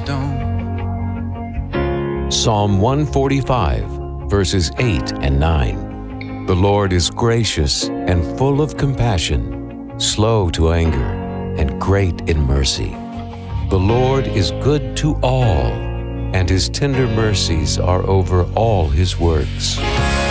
stone. Psalm 145, verses 8 and 9. The Lord is gracious and full of compassion, slow to anger, and great in mercy. The Lord is good to all, and his tender mercies are over all his works.